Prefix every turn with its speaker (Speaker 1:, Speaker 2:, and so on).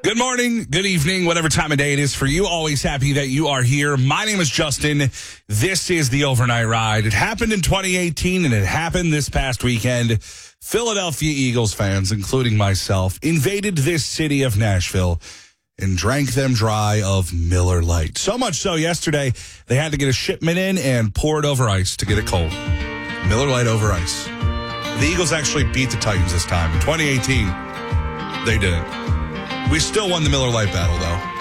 Speaker 1: Good morning, good evening, whatever time of day it is for you. Always happy that you are here. My name is Justin. This is the Overnight Ride. It happened in 2018, and it happened this past weekend. Philadelphia Eagles fans, including myself, invaded this city of Nashville and drank them dry of Miller Lite. So much so, yesterday, they had to get a shipment in and pour it over ice to get it cold. Miller Lite over ice. The Eagles actually beat the Titans this time. In 2018, they didn't. We still won the Miller Lite battle, though.